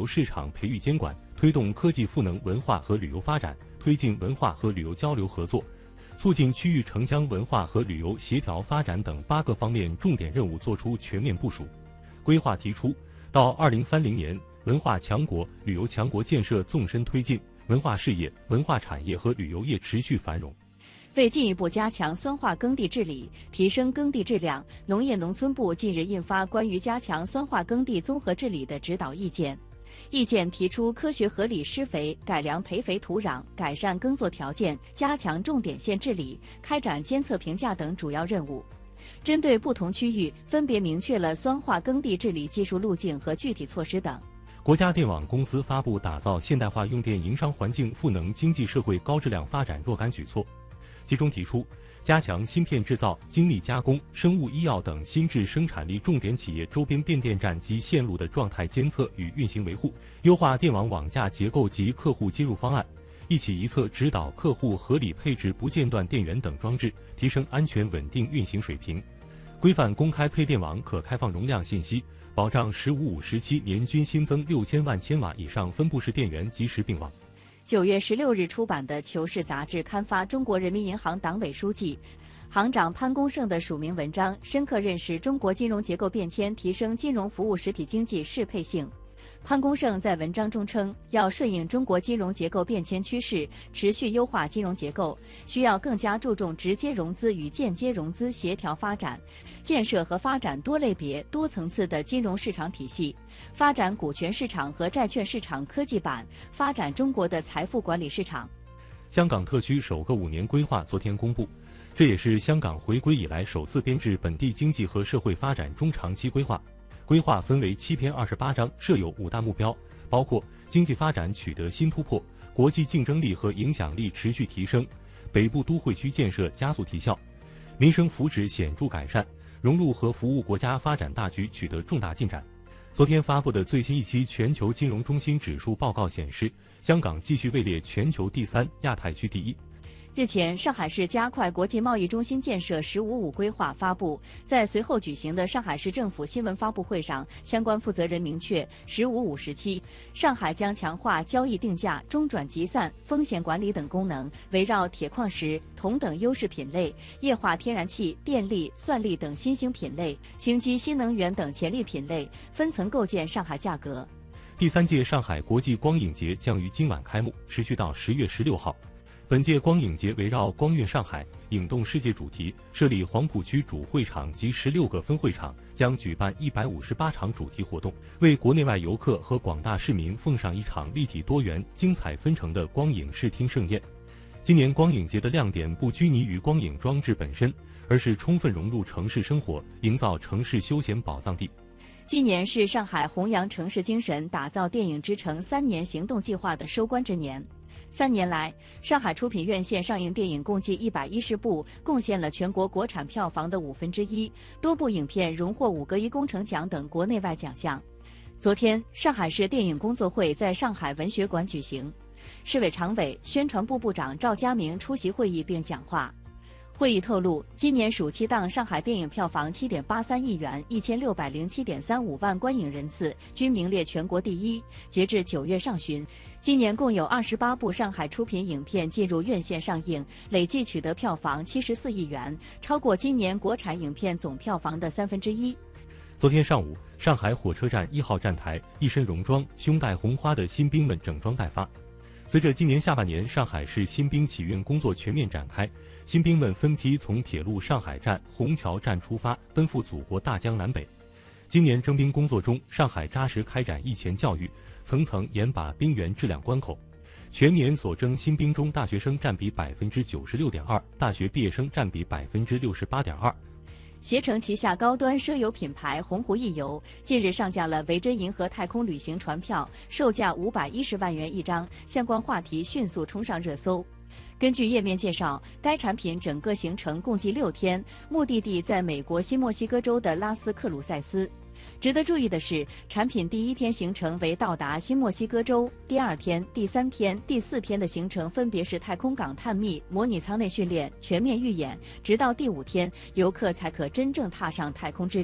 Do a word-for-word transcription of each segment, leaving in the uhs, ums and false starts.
游市场培育监管，推动科技赋能文化和旅游发展，推进文化和旅游交流合作，促进区域城乡文化和旅游协调发展等八个方面重点任务作出全面部署。规划提出，到二零三零年，文化强国、旅游强国建设纵深推进，文化事业、文化产业和旅游业持续繁荣。 为进一步加强酸化耕地治理，提升耕地质量，农业农村部近日印发关于加强酸化耕地综合治理的指导意见。意见提出科学合理施肥、改良培肥土壤、改善耕作条件、加强重点县治理、开展监测评价等主要任务。针对不同区域，分别明确了酸化耕地治理技术路径和具体措施等。 国家电网公司发布打造现代化用电营商环境，赋能经济社会高质量发展若干举措。其中提出，加强芯片制造、精密加工、生物医药等新质生产力重点企业周边变电站及线路的状态监测与运行维护，优化电网网架结构及客户接入方案，一起一策指导客户合理配置不间断电源等装置，提升安全稳定运行水平。规范公开配电网可开放容量信息，保障“十五五”时期年均新增六千万千瓦以上分布式电源及时并网。 九月十六日出版的《求是》杂志刊发中国人民银行党委书记、行长潘功胜的署名文章，深刻认识中国金融结构变迁，提升金融服务实体经济适配性。潘功胜在文章中称，要顺应中国金融结构变迁趋势，持续优化金融结构，需要更加注重直接融资与间接融资协调发展，建设和发展多类别、多层次的金融市场体系，发展股权市场和债券市场科技版，发展中国的财富管理市场。 香港特区首个五年规划昨天公布，这也是香港回归以来首次编制本地经济和社会发展中长期规划。规划分为七篇二十八章，设有五大目标，包括经济发展取得新突破，国际竞争力和影响力持续提升，北部都会区建设加速提效，民生福祉显著改善，融入和服务国家发展大局取得重大进展。昨天发布的最新一期全球金融中心指数报告显示，香港继续位列全球第三，亚太区第一。 日前，上海市加快国际贸易中心建设“十五五”规划发布，在随后举行的上海市政府新闻发布会上，相关负责人明确，“十五五”时期，上海将强化交易定价、中转集散、风险管理等功能，围绕铁矿石、铜等优势品类、液化天然气、电力、算力等新兴品类、氢基新能源等潜力品类，分层构建上海价格。 第三届上海国际光影节将于今晚开幕，持续到十月十六号。本届光影节围绕“光晕上海，影动世界”主题，设立黄浦区主会场及十六个分会场，将举办一百五十八场主题活动，为国内外游客和广大市民奉上一场立体多元、精彩纷呈的光影视听盛宴。今年光影节的亮点不拘泥于光影装置本身，而是充分融入城市生活，营造城市休闲宝藏地。 今年是上海弘扬城市精神、打造电影之城三年行动计划的收官之年。三年来，上海出品院线上映电影共计一百一十部，贡献了全国国产票房的五分之一，多部影片荣获五个一工程奖等国内外奖项。昨天，上海市电影工作会在上海文学馆举行，市委常委、宣传部部长赵家明出席会议并讲话。会议透露，今年暑期档上海电影票房七点八三亿元，一千六百零七点三五万观影人次，均名列全国第一。截至九月上旬，今年共有二十八部上海出品影片进入院线上映，累计取得票房七十四亿元，超过今年国产影片总票房的三分之一。 昨天上午，上海火车站一号站台，一身戎装、胸戴红花的新兵们整装待发。随着今年下半年上海市新兵启运工作全面展开，新兵们分批从铁路上海站、虹桥站出发，奔赴祖国大江南北。今年征兵工作中，上海扎实开展役前教育，层层严把兵员质量关口。全年所征新兵中，大学生占比百分之九十六点二，大学毕业生占比百分之六十八点二。 携程旗下高端奢游品牌鸿鹄易游近日上架了维珍银河太空旅行船票，售价五百一十万元一张，相关话题迅速冲上热搜。根据页面介绍，该产品整个行程共计六天，目的地在美国新墨西哥州的拉斯克鲁塞斯。值得注意的是，产品第一天行程为到达新墨西哥州，第二天、第三天、第四天的行程分别是太空港探秘、模拟舱内训练、全面预演，直到第五天，游客才可真正踏上太空之旅。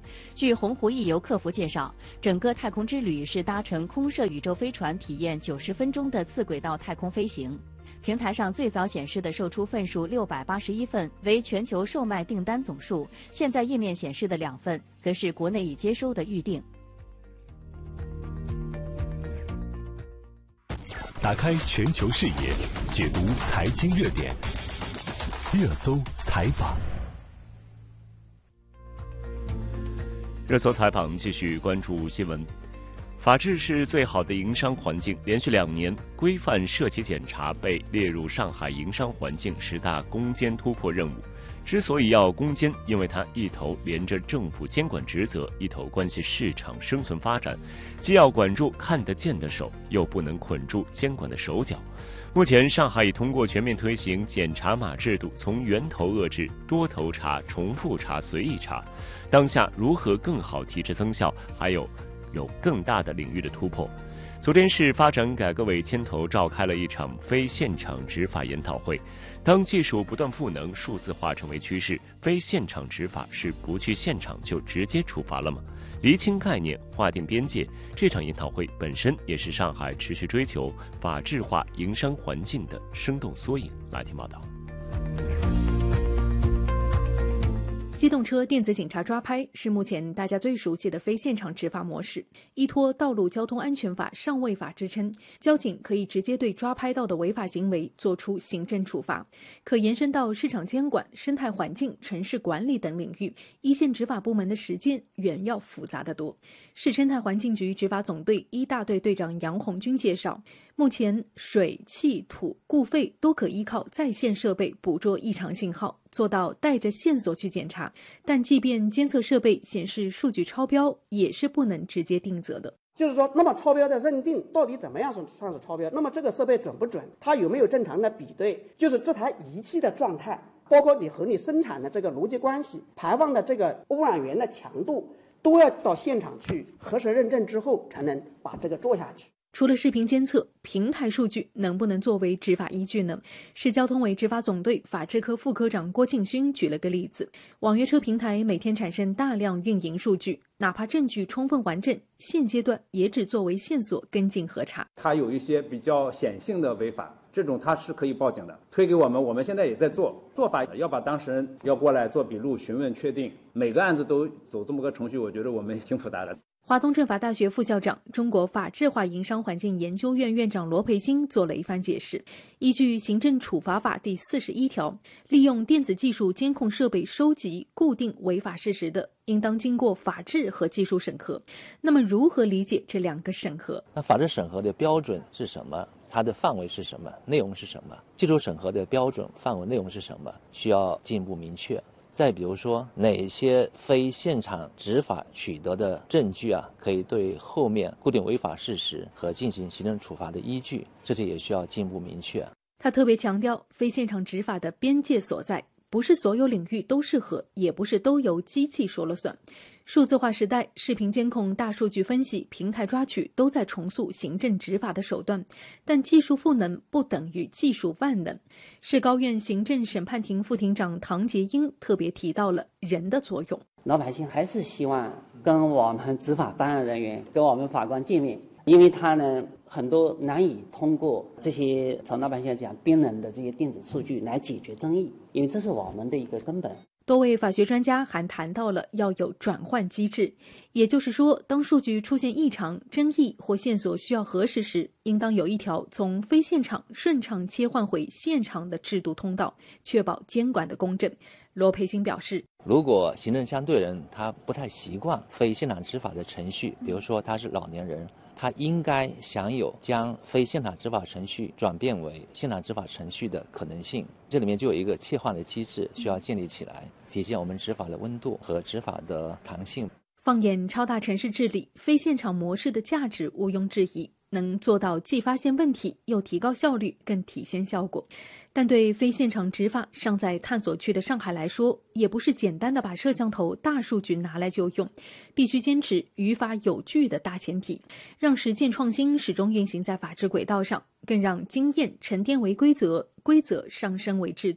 据鸿鹄易游客服介绍，整个太空之旅是搭乘空射宇宙飞船体验九十分钟的次轨道太空飞行。平台上最早显示的售出份数六百八十一份，为全球售卖订单总数。现在页面显示的两份，则是国内已接收的预订。 打开全球视野，解读财经热点，热搜采访。 热搜采访继续关注新闻。法治是最好的营商环境，连续两年规范涉企检查被列入上海营商环境十大攻坚突破任务。之所以要攻坚，因为它一头连着政府监管职责，一头关系市场生存发展，既要管住看得见的手，又不能捆住监管的手脚。目前，上海已通过全面推行检查码制度，从源头遏制多头查、重复查、随意查。当下如何更好提质增效，还有有更大的领域的突破。昨天市发展改革委牵头召开了一场非现场执法研讨会。当技术不断赋能、数字化成为趋势，非现场执法是不去现场就直接处罚了吗？厘清概念，划定边界，这场研讨会本身也是上海持续追求法治化营商环境的生动缩影。来听报道。 机动车电子警察抓拍是目前大家最熟悉的非现场执法模式，依托《道路交通安全法》上位法支撑，交警可以直接对抓拍到的违法行为作出行政处罚，可延伸到市场监管、生态环境、城市管理等领域。一线执法部门的实践远要复杂得多。市生态环境局执法总队一大队队长杨红军介绍，目前水、气、土、固废都可依靠在线设备捕捉异常信号，做到带着线索去检查，但即便监测设备显示数据超标，也是不能直接定责的。 就是说，那么超标的认定到底怎么样算是超标？那么这个设备准不准？它有没有正常的比对？就是这台仪器的状态，包括你和你生产的这个逻辑关系、排放的这个污染源的强度，都要到现场去核实认证之后，才能把这个做下去。 除了视频监测，平台数据能不能作为执法依据呢？市交通委执法总队法制科副科长郭庆勋举了个例子：网约车平台每天产生大量运营数据，哪怕证据充分完整，现阶段也只作为线索跟进核查。 它有一些比较显性的违法，这种它是可以报警的，推给我们，我们现在也在做做法，要把当事人要过来做笔录、询问、确定，每个案子都走这么个程序，我觉得我们挺复杂的。 华东政法大学副校长、中国法治化营商环境研究院院长罗培新做了一番解释。依据《行政处罚法》第四十一条，利用电子技术监控设备收集、固定违法事实的，应当经过法治和技术审核。那么，如何理解这两个审核？ 那法治审核的标准是什么？它的范围是什么？内容是什么？技术审核的标准、范围、内容是什么？需要进一步明确。再比如说，哪些非现场执法取得的证据啊，可以对后面固定违法事实和进行行政处罚的依据，这些也需要进一步明确。 他特别强调，非现场执法的边界所在，不是所有领域都适合，也不是都由机器说了算。数字化时代，视频监控、大数据分析、平台抓取都在重塑行政执法的手段，但技术赋能不等于技术万能。市高院行政审判庭副庭长唐杰英特别提到了人的作用。 老百姓还是希望跟我们执法办案人员、跟我们法官见面，因为他呢很多难以通过这些从老百姓讲冰冷的这些电子数据来解决争议，因为这是我们的一个根本。 多位法学专家还谈到了要有转换机制，也就是说，当数据出现异常、争议或线索需要核实时，应当有一条从非现场顺畅切换回现场的制度通道，确保监管的公正。罗培新表示， 如果行政相对人他不太习惯非现场执法的程序，比如说他是老年人，他应该享有将非现场执法程序转变为现场执法程序的可能性。这里面就有一个切换的机制需要建立起来，体现我们执法的温度和执法的弹性。 放眼超大城市治理，非现场模式的价值毋庸置疑，能做到既发现问题又提高效率，更体现效果。但对非现场执法尚在探索区的上海来说，也不是简单的把摄像头、大数据拿来就用，必须坚持于法有据的大前提，让实践创新始终运行在法治轨道上，更让经验沉淀为规则，规则上升为制度。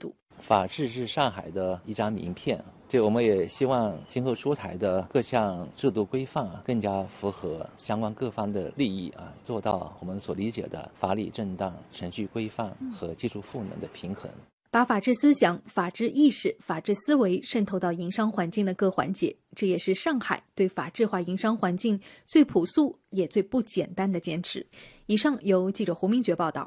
法治是上海的一张名片。就我们也希望今后出台的各项制度规范啊，更加符合相关各方的利益啊，做到我们所理解的法理正当、程序规范和技术赋能的平衡。 把法治思想、法治意识、法治思维渗透到营商环境的各环节，这也是上海对法治化营商环境最朴素也最不简单的坚持。以上由记者胡明珏报道。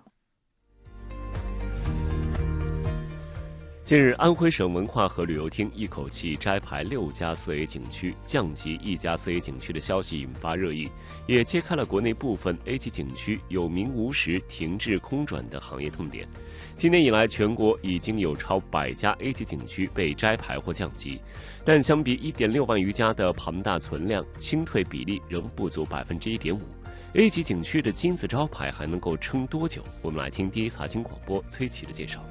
近日，安徽省文化和旅游厅一口气摘牌六家四 A 景区，降级一家四 A 景区的消息引发热议，也揭开了国内部分 A 级景区有名无实、停滞空转的行业痛点。今年以来，全国已经有超百家 A 级景区被摘牌或降级，但相比一点六万余家的庞大存量，清退比例仍不足百分之一点五。A 级景区的金字招牌还能够撑多久？我们来听第一财经广播崔琦的介绍。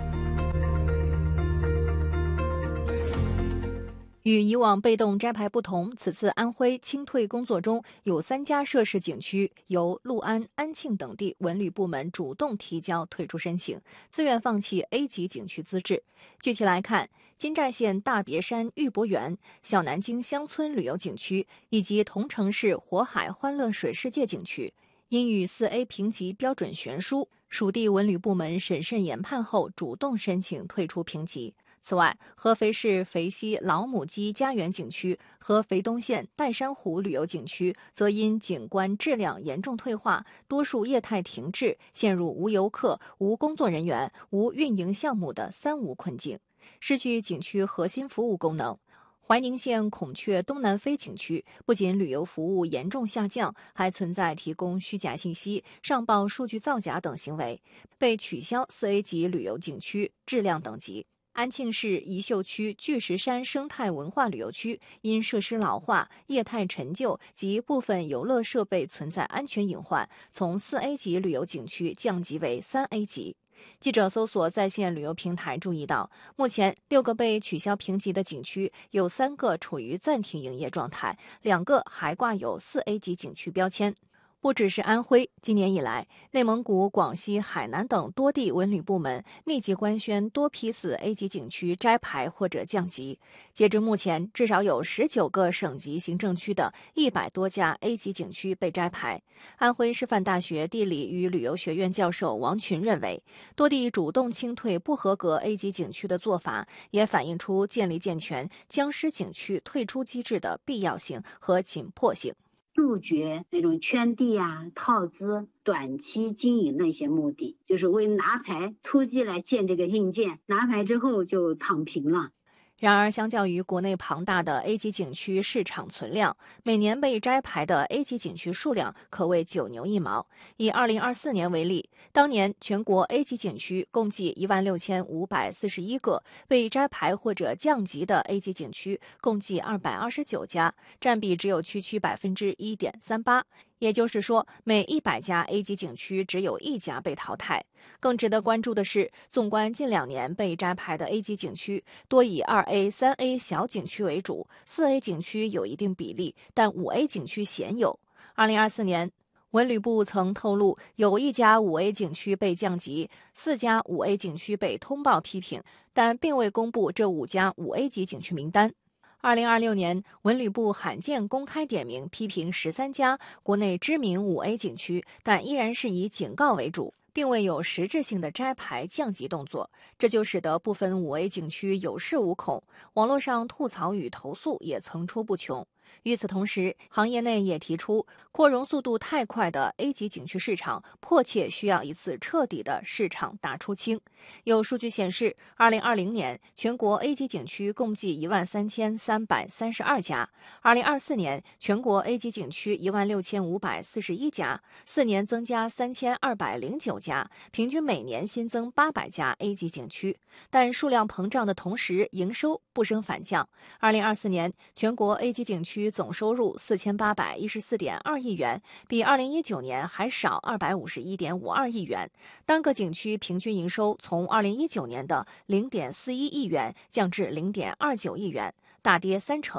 与以往被动摘牌不同，此次安徽清退工作中有三家涉事景区由六安、安庆等地文旅部门主动提交退出申请，自愿放弃 A 级景区资质。具体来看，金寨县大别山玉博园、小南京乡村旅游景区以及同城市火海欢乐水世界景区，因与 四 A 评级标准悬殊，属地文旅部门审慎研判后主动申请退出评级。此外，合肥市肥西老母鸡家园景区和肥东县岱山湖旅游景区则因景观质量严重退化，多数业态停滞，陷入无游客、无工作人员、无运营项目的三无困境，失去景区核心服务功能。怀宁县孔雀东南飞景区不仅旅游服务严重下降，还存在提供虚假信息、上报数据造假等行为，被取消 四 A 级旅游景区质量等级。安庆市宜秀区巨石山生态文化旅游区因设施老化、业态陈旧及部分游乐设备存在安全隐患，从 四 A 级旅游景区降级为 三 A 级。记者搜索在线旅游平台注意到，目前六个被取消评级的景区有三个处于暂停营业状态，两个还挂有 四 A 级景区标签。不只是安徽，今年以来，内蒙古、广西、海南等多地文旅部门密集官宣多批四 A 级景区摘牌或者降级。截至目前，至少有十九个省级行政区的一百多家 A 级景区被摘牌。安徽师范大学地理与旅游学院教授王群认为，多地主动清退不合格 A 级景区的做法，也反映出建立健全僵尸景区退出机制的必要性和紧迫性。 杜绝那种圈地啊、套资、短期经营的一些目的，就是为拿牌突击来建这个硬件，拿牌之后就躺平了。 然而，相较于国内庞大的 A 级景区市场存量，每年被摘牌的 A 级景区数量可谓九牛一毛。以二零二四年为例，当年全国 A 级景区共计一万六千五百四十一个，被摘牌或者降级的 A 级景区共计二百二十九家，占比只有区区百分之一点三八。也就是说，每一百家 A 级景区只有一家被淘汰。更值得关注的是，纵观近两年被摘牌的 A 级景区，多以二 A、三 A 小景区为主，四 A 景区有一定比例，但五 A 景区鲜有。二零二四年，文旅部曾透露，有一家五 A 景区被降级，四家五 A 景区被通报批评，但并未公布这五家五 A 级景区名单。二零二六年，文旅部罕见公开点名批评十三家国内知名五 A 景区，但依然是以警告为主，并未有实质性的摘牌降级动作，这就使得部分五 A 景区有恃无恐，网络上吐槽与投诉也层出不穷。与此同时，行业内也提出，扩容速度太快的 A 级景区市场迫切需要一次彻底的市场大出清。有数据显示，二零二零年全国 A 级景区共计一万三千三百三十二家，二零二四年全国 A 级景区一万六千五百四十一家，四年增加三千二百零九家，平均每年新增八百家 A 级景区。但数量膨胀的同时，营收不升反降。二零二四年全国 A 级景区总收入四千八百一十四点二亿元，比二零一九年还少二百五十一点五二亿元。单个景区平均营收从二零一九年的零点四一亿元降至零点二九亿元，大跌三成。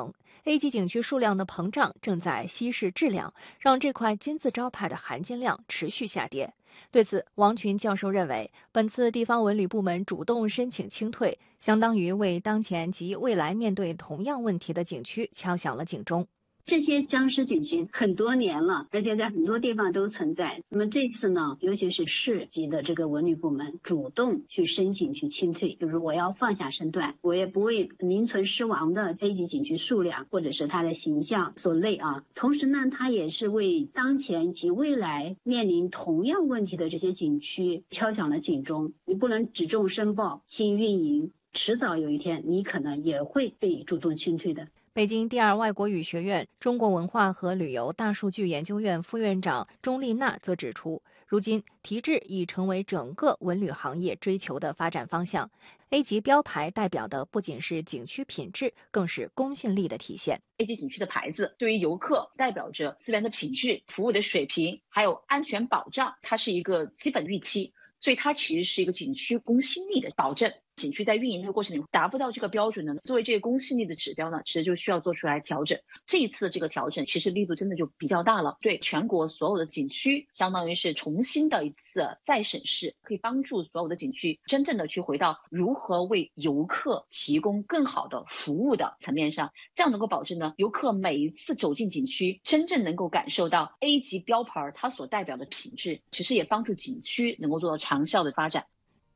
A 级景区数量的膨胀正在稀释质量，让这块金字招牌的含金量持续下跌。对此，王群教授认为，本次地方文旅部门主动申请清退，相当于为当前及未来面对同样问题的景区敲响了警钟。 这些僵尸景区很多年了，而且在很多地方都存在。那么这次呢，尤其是市级的这个文旅部门主动去申请去清退，就是我要放下身段，我也不为名存实亡的 A 级景区数量或者是它的形象所累啊。同时呢，它也是为当前及未来面临同样问题的这些景区敲响了警钟。你不能只重申报轻运营，迟早有一天你可能也会被主动清退的。 北京第二外国语学院中国文化和旅游大数据研究院副院长钟丽娜则指出，如今题质已成为整个文旅行业追求的发展方向。A 级标牌代表的不仅是景区品质，更是公信力的体现。 A 级景区的牌子对于游客代表着资源的品质、服务的水平，还有安全保障，它是一个基本预期，所以它其实是一个景区公信力的保证。景区在运营的过程里达不到这个标准呢，作为这个公信力的指标呢，其实就需要做出来调整。这一次的这个调整其实力度真的就比较大了，对全国所有的景区相当于是重新的一次再审视，可以帮助所有的景区真正的去回到如何为游客提供更好的服务的层面上，这样能够保证呢，游客每一次走进景区真正能够感受到 A 级标牌它所代表的品质，其实也帮助景区能够做到长效的发展。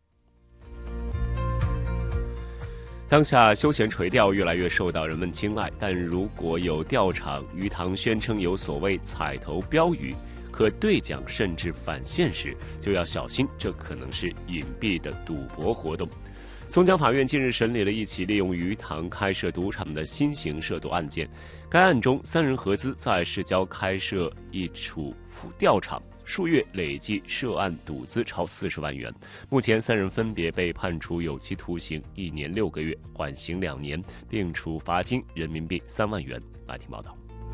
当下休闲垂钓越来越受到人们青睐，但如果有钓场鱼塘宣称有所谓彩头标语，可兑奖甚至返现时，就要小心，这可能是隐蔽的赌博活动。松江法院近日审理了一起利用鱼塘开设赌场的新型涉赌案件，该案中三人合资在市郊开设一处钓场，数月累计涉案赌资超四十万元。目前三人分别被判处有期徒刑一年六个月，缓刑两年，并处罚金人民币三万元。来听报道。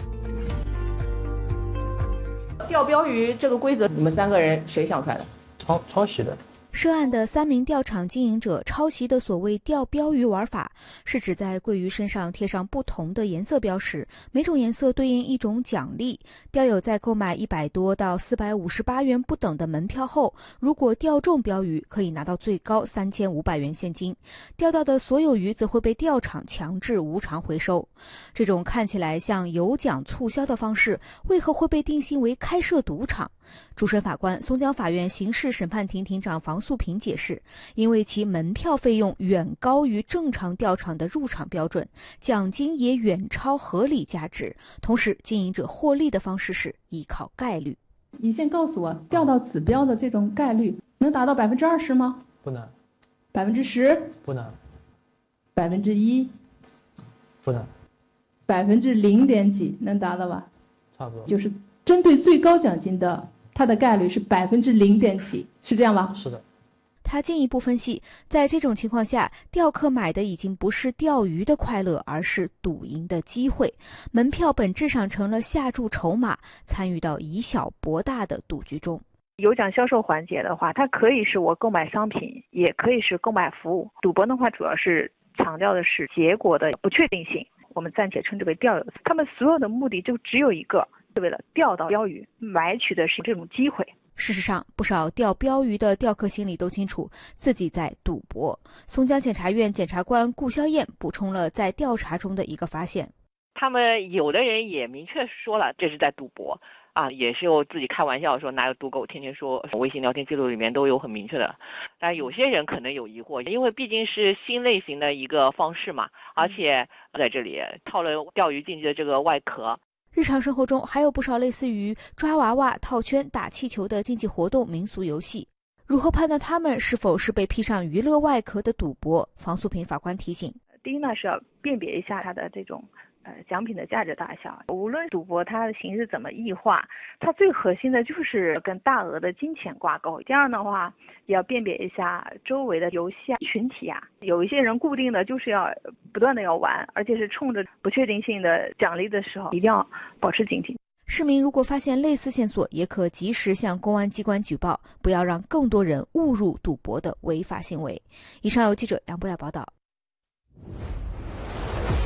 钓标语这个规则，你们三个人谁想出来的？ 抄抄袭的。 涉案的三名钓场经营者抄袭的所谓钓标鱼玩法，是指在桂鱼身上贴上不同的颜色标识，每种颜色对应一种奖励。钓友在购买一百多到四百五十八元不等的门票后，如果钓中标鱼，可以拿到最高三千五百元现金。钓到的所有鱼则会被钓场强制无偿回收。这种看起来像有奖促销的方式，为何会被定性为开设赌场？主审法官、松江法院刑事审判庭庭长房素平解释，因为其门票费用远高于正常钓场的入场标准，奖金也远超合理价值，同时经营者获利的方式是依靠概率。 你先告诉我，钓到此标的这种概率能达到百分之二十吗？ 不能。 百分之十？ 不能。 百分之一？ 不能。 百分之零点几能达到吧？ 差不多。 就是针对最高奖金的，它的概率是百分之零点几，是这样吧？ 是的。 他进一步分析，在这种情况下，钓客买的已经不是钓鱼的快乐，而是赌赢的机会。门票本质上成了下注筹码，参与到以小博大的赌局中。 有奖销售环节的话，它可以是我购买商品，也可以是购买服务。赌博的话，主要是强调的是结果的不确定性，我们暂且称之为钓友。他们所有的目的就只有一个，是为了钓到标鱼，买取的是这种机会。 事实上，不少钓标鱼的钓客心里都清楚自己在赌博。松江检察院检察官顾肖燕补充了在调查中的一个发现： 他们有的人也明确说了，这是在赌博啊，也是有自己开玩笑说哪有赌狗天天说，微信聊天记录里面都有很明确的。但有些人可能有疑惑，因为毕竟是新类型的一个方式嘛，而且在这里套了钓鱼竞技的这个外壳。 日常生活中还有不少类似于抓娃娃、套圈、打气球的竞技活动、民俗游戏，如何判断他们是否是被披上娱乐外壳的赌博？房素平法官提醒： 第一呢，是要辨别一下它的这种呃奖品的价值大小。无论赌博它的形式怎么异化，它最核心的就是跟大额的金钱挂钩。这样的话，也要辨别一下周围的游戏啊、群体啊。有一些人固定的就是要不断的要玩，而且是冲着不确定性的奖励的时候，一定要保持警惕。 市民如果发现类似线索，也可及时向公安机关举报，不要让更多人误入赌博的违法行为。以上由记者杨博雅报道。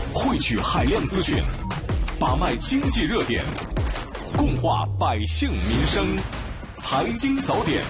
汇聚海量资讯，把脉经济热点，共话百姓民生。财经早点。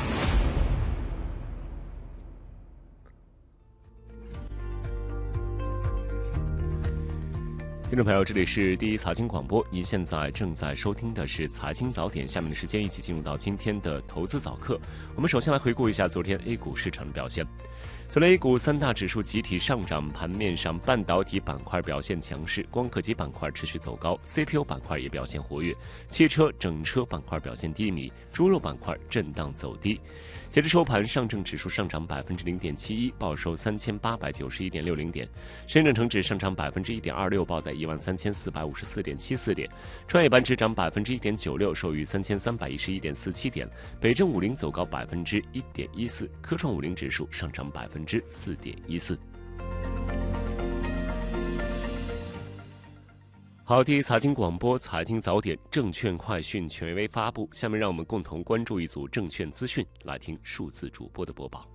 听众朋友，这里是第一财经广播，您现在正在收听的是财经早点。下面的时间一起进入到今天的投资早课。我们首先来回顾一下昨天 A 股市场的表现。昨天 A 股三大指数集体上涨，盘面上半导体板块表现强势，光刻机板块持续走高， C P U 板块也表现活跃，汽车整车板块表现低迷，猪肉板块震荡走低。截至收盘，上证指数上涨百分之零点七一，报收三千八百九十一点六零点；深圳成指上涨百分之一点二六，报在一万三千四百五十四点七四点；创业板指涨百分之一点九六，收于三千三百一十一点四七点；北证五零走高百分之一点一四，科创五零指数上涨百分之四点一四。好，第一财经广播财经早点证券快讯权威发布，下面让我们共同关注一组证券资讯，来听数字主播的播报。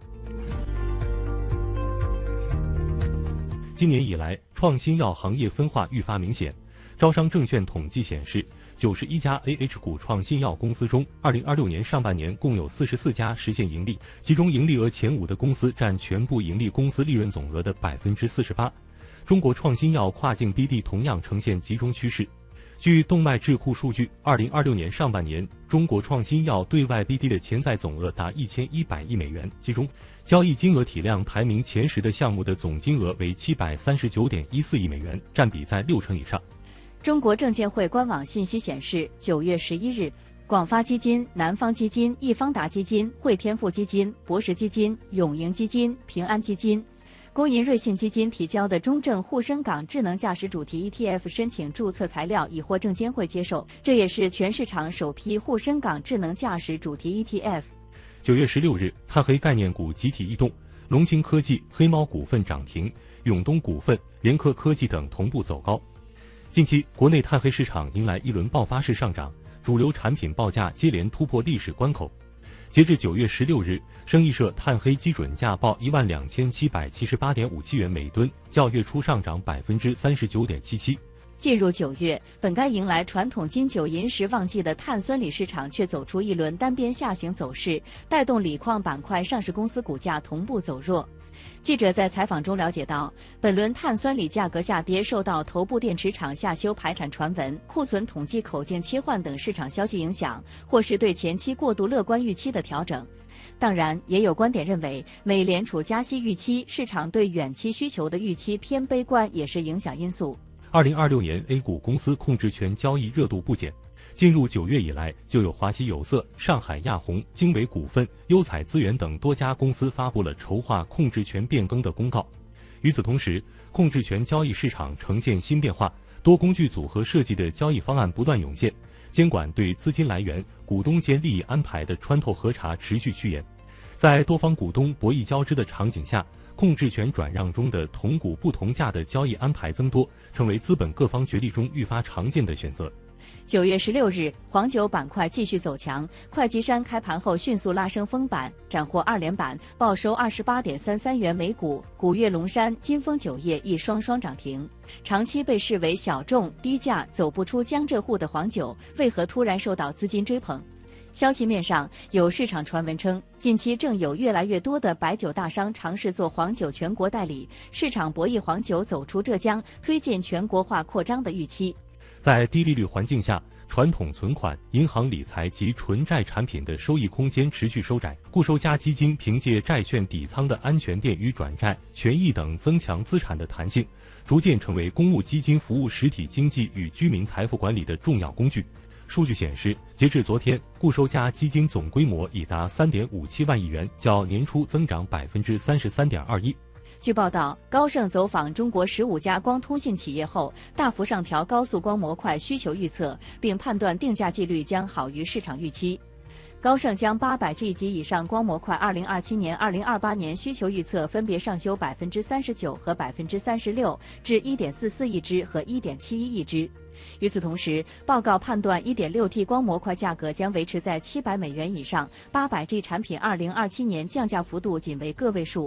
今年以来，创新药行业分化愈发明显。招商证券统计显示，九十一家 A H 股创新药公司中，二零二六年上半年共有四十四家实现盈利，其中盈利额前五的公司占全部盈利公司利润总额的百分之四十八。中国创新药跨境 B D 同样呈现集中趋势。据动脉智库数据，二零二六年上半年，中国创新药对外 B D 的潜在总额达一千一百亿美元，其中交易金额体量排名前十的项目的总金额为七百三十九点一四亿美元，占比在六成以上。 中国证监会官网信息显示，九月十一日，广发基金、南方基金、易方达基金、汇添富基金、博时基金、永盈基金、平安基金、工银瑞信基金提交的中证沪深港智能驾驶主题 E T F 申请注册材料已获证监会接受，这也是全市场首批沪深港智能驾驶主题 E T F。 九月十六日，碳黑概念股集体异动，龙芯科技、黑猫股份涨停，永东股份、联科科技等同步走高。近期，国内碳黑市场迎来一轮爆发式上涨，主流产品报价接连突破历史关口。截至九月十六日，生意社碳黑基准价报一万两千七百七十八点五七元每吨，较月初上涨百分之三十九点七七。 进入九月，本该迎来传统金九银十旺季的碳酸锂市场却走出一轮单边下行走势，带动锂矿板块上市公司股价同步走弱。记者在采访中了解到，本轮碳酸锂价格下跌受到头部电池厂下修排产传闻、库存统计口径切换等市场消息影响，或是对前期过度乐观预期的调整。当然，也有观点认为，美联储加息预期、市场对远期需求的预期偏悲观也是影响因素。 二零二六年 A 股公司控制权交易热度不减。进入九月以来，就有华西有色、上海亚虹、经纬股份、优彩资源等多家公司发布了筹划控制权变更的公告。与此同时，控制权交易市场呈现新变化，多工具组合设计的交易方案不断涌现，监管对资金来源、股东间利益安排的穿透核查持续趋严。在多方股东博弈交织的场景下，控制权转让中的同股不同价的交易安排增多，成为资本各方角力中愈发常见的选择。 九月十六日，黄酒板块继续走强，会稽山开盘后迅速拉升封板，斩获二连板，报收二十八点三三元每股。古越龙山、金丰酒业亦双双涨停。长期被视为小众、低价、走不出江浙沪的黄酒，为何突然受到资金追捧？消息面上，有市场传闻称，近期正有越来越多的白酒大商尝试做黄酒全国代理，市场博弈黄酒走出浙江，推进全国化扩张的预期。 在低利率环境下，传统存款、银行理财及纯债产品的收益空间持续收窄，固收加基金凭借债券底仓的安全垫与转债、权益等增强资产的弹性，逐渐成为公募基金服务实体经济与居民财富管理的重要工具。数据显示，截至昨天，固收加基金总规模已达三点五七万亿元，较年初增长百分之三十三点二一。 据报道，高盛走访中国十五家光通信企业后，大幅上调高速光模块需求预测，并判断定价纪律将好于市场预期。高盛将八百 G 及以上光模块二零二七年、二零二八年需求预测分别上修百分之三十九和百分之三十六至一点四四亿只和一点七一亿只。与此同时，报告判断 一点六 T 光模块价格将维持在七百美元以上，八百 G 产品二零二七年降价幅度仅为个位数。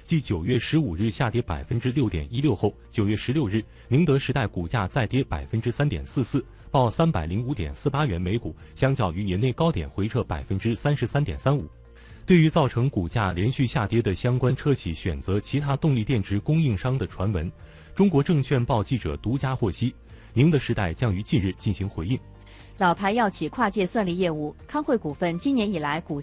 继九月十五日下跌百分之六点一六后，九月十六日，宁德时代股价再跌百分之三点四四，报三百零五点四八元每股，相较于年内高点回撤百分之三十三点三五。对于造成股价连续下跌的相关车企选择其他动力电池供应商的传闻，中国证券报记者独家获悉，宁德时代将于近日进行回应。 老牌药企跨界算力业务，康汇股份今年以来股